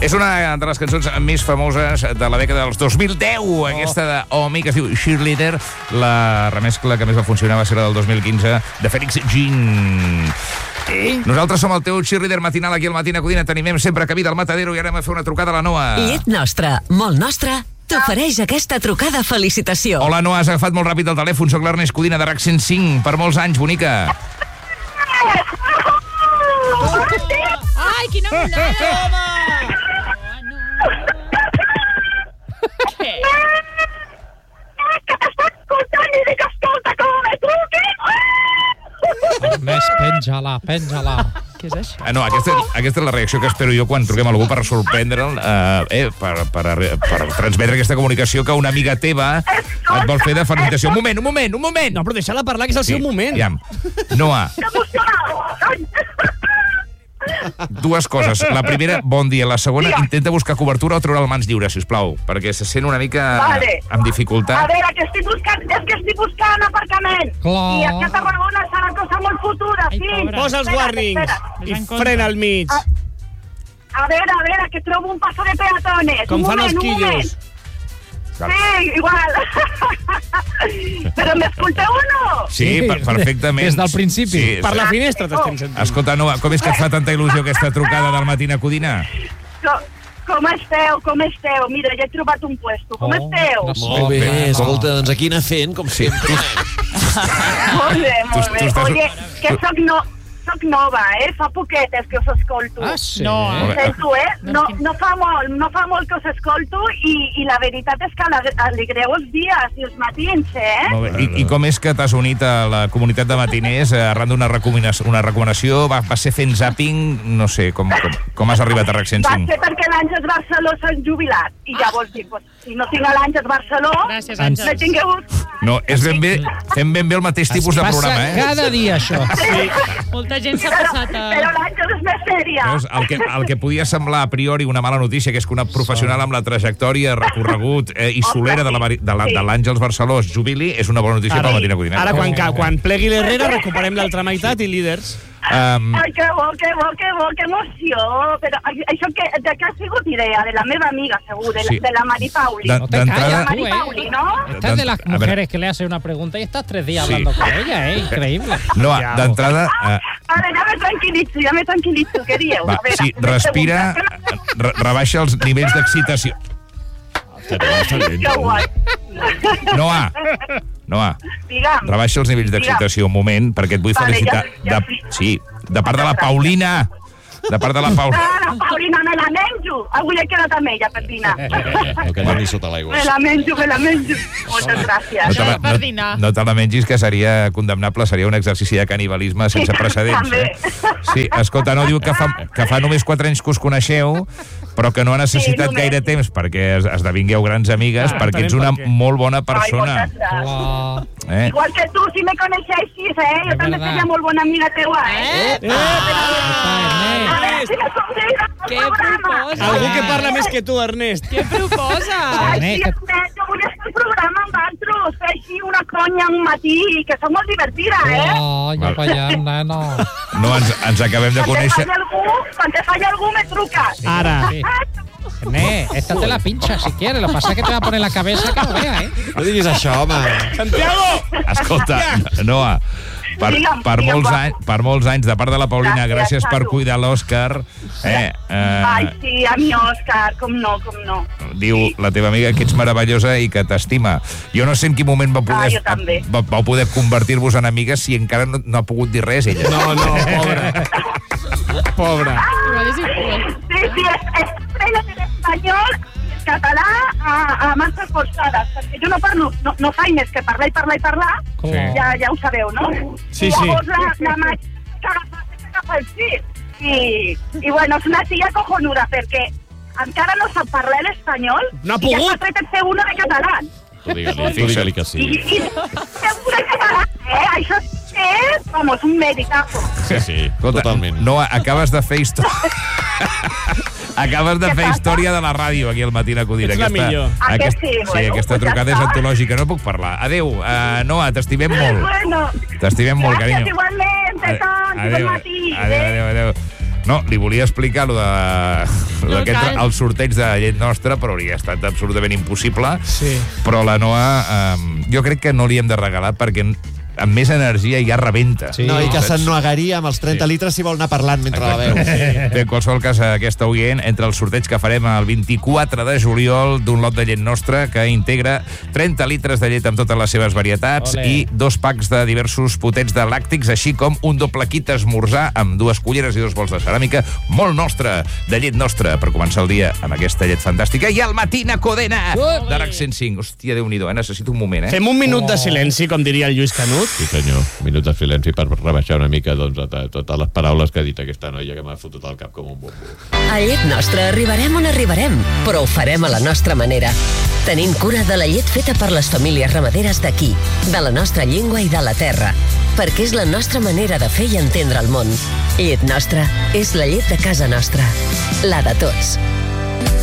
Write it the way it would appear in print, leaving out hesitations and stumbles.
És una de les cançons més famoses de la dècada dels 2010, aquesta d'Omi, que es diu Cheerleader. La remescla que més va funcionar va ser la del 2015, de Félix Jean. Nosaltres som el teu cheerleader matinal aquí al Matina Codina. T'animem sempre a camí del Matadero i ara hem de fer una trucada a la Noa. Llet Nostra, molt nostra, t'ofereix aquesta trucada felicitació. Hola, Noa, has agafat molt ràpid el telèfon. Soc l'Ernest Codina de RAC 105. Per molts anys, bonica. Ai, quina monada, home! Què? Que t'està escoltant i dic, escolta, com me truquen! Ernest, penja-la. Què és això? No, aquesta és la reacció que espero jo quan truquem a algú per sorprendre'l, per transmetre aquesta comunicació que una amiga teva et vol fer de felicitació. Un moment! No, però deixa-la parlar, que és el seu moment. Ja. Noa, dues coses. La primera, bon dia. La segona, intenta buscar cobertura o treure mans lliures, sisplau, perquè se sent una mica amb dificultat. A veure, que estic buscant aparcament. Clar. I aquí a Tarragona serà cosa molt futura, sí. Posa els warnings i frena al mig. A veure, que trobo un paso de peatones. Com fan els quillos. Sí, igual. Però m'escolteu o no? Sí, perfectament. Des del principi. Sí, per la finestra t'estem sentint. Escolta, Noa, com és que et fa tanta il·lusió aquesta trucada del Matina Codina? Com esteu? Mira, ja he trobat un puesto. Com esteu? Molt bé, escolta, doncs aquí anar fent, com sempre. Molt bé. Oye, que soc nova, fa poquetes que us escolto. Ah, sí? No, Sento, no fa molt que us escolto i la veritat és que alegreu els dies i els matins, Molt bé. I com és que t'has unit a la comunitat de matiners arran d'una recomanació? Va ser fent zapping? No sé, com has arribat a RAC 105? Va ser perquè l'Àngels Barceló s'han jubilat i llavors dic, si no tinc l'Àngels Barceló, gràcies, Àngels. l'he tingut. No, fem ben bé el mateix tipus de programa, Passa cada dia, això. Molta gent s'ha passat a... Però l'Àngels és més sèria. Veus, el que podia semblar a priori una mala notícia, que és que una professional amb la trajectòria, recorregut i solera de l'Àngels Barceló es jubili, és una bona notícia pel Matina Codina. Ara, quan plegui l'Herrera, recuperem l'altra meitat i líders. Ai, que bo, que emoció. Però això de què ha sigut idea? De la meva amiga, segur, de la Mari Pauli. No te calles, la Mari Pauli, ¿no? Esta es de las mujeres que le hace una pregunta y estás 3 días hablando con ella, increíble. No, d'entrada... Ara, ja me tranquil·litzo, què dieu? Va, sí, respira, rebaixa els nivells d'excitació. Que guai. Noa, Digue'm. rebaixa els nivells d'excitació un moment, perquè et vull felicitar. De part de la Paulina. De part de la Paulina. La Paulina, me la menjo. Avui he quedat amb ella per dinar. No queda ni sota l'aigua. Me la menjo. Moltes gràcies. No te la mengis, que seria condemnable, seria un exercici de canibalisme sense precedents. Sí, escolta, no diu que fa només 4 anys que us coneixeu, però que no ha necessitat gaire temps perquè esdevingueu grans amigues, perquè ets una molt bona persona. Igual que tu, si me coneixessis, jo també seria molt bona amiga teua, A veure si me convides al programa. Algú que parla més que tu, Ernest. Què proposa? Ai, sí, jo vull estar al programa amb altres, fer així una conya un matí, que som molt divertida, Ja callant, nena. No, ens acabem de conèixer. Quan te falla algú, me truques. Ara. Esta te la pincha si quieres. Lo que pasa es que te va a poner la cabeza que no vea, No diguis això, home. Santiago! Escolta, Noa, per molts anys, de part de la Paulina, gràcies per cuidar l'Òscar. Ai, sí, a mi Òscar, com no. Diu la teva amiga que ets meravellosa i que t'estima. Jo no sé en quin moment jo també. vau poder convertir-vos en amigues si encara no ha pogut dir res, ella. No, pobra. Sí, és en espanyol, català a marxes forçades, perquè jo no parlo, no faig més que parlar i parlar, ja ho sabeu, no? Sí. I llavors la Mari que agafa el fil. I bueno, és una tia cojonuda, perquè encara no sap parlar l'espanyol i ja s'ha tret el C1 de català. Tu digue-li que sí. I C1 de català, això és, vamos, un medicazo. Sí, totalment. No, acabes de fer història de la ràdio aquí al Matina Codina. Ets la millor. Sí, aquesta trucada és antològica, no puc parlar. Adéu, Noa, t'estimem molt. Bueno. T'estimem molt, carinyo. Gràcies igualment, petons, bon matí. Adéu. No, li volia explicar el sorteig de llet nostra, però hauria estat absolutament impossible. Sí. Però la Noa, jo crec que no li hem de regalar perquè amb més energia ja rebenta. Sí. No, i que s'ennuegaria amb els 30 litres si vol anar parlant mentre la veu. Bé, en qualsevol cas, aquesta oient, entre el sorteig que farem el 24 de juliol d'un lot de llet nostra que integra 30 litres de llet amb totes les seves varietats i 2 packs de diversos potents de làctics, així com un doble kit esmorzar amb 2 culleres i 2 bols de ceràmica molt nostra, de llet nostra, per començar el dia amb aquesta llet fantàstica. I al Matina Codena de RAC 105. Hòstia, Déu-n'hi-do, necessito un moment, Fem un minut de silenci, com diria el Lluís Canut. Sí, senyor. Un minut de silenci per rebaixar una mica totes les paraules que ha dit aquesta noia que m'ha fotut al cap com un bombo. A Llet Nostra arribarem on arribarem, però ho farem a la nostra manera. Tenint cura de la llet feta per les famílies ramaderes d'aquí, de la nostra llengua i de la terra, perquè és la nostra manera de fer i entendre el món. Llet Nostra és la llet de casa nostra, la de tots.